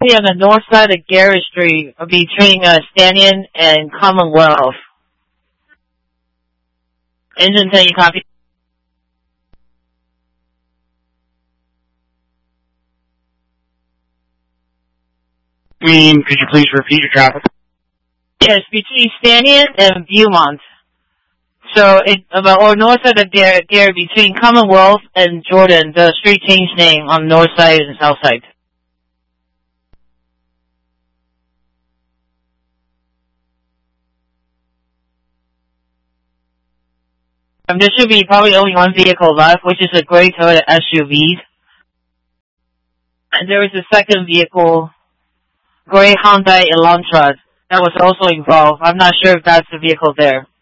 See on the north side of Garrett Street between Stanion and Commonwealth. Engine 10, you copy? Could you please repeat your traffic? Yes, between Stanion and Beaumont. So, or north side of Garrett, between Commonwealth and Jordan, the street changed name on north side and south side. There should be probably only one vehicle left, which is a gray Toyota SUV. And there is a second vehicle, gray Hyundai Elantra, that was also involved. I'm not sure if that's the vehicle there.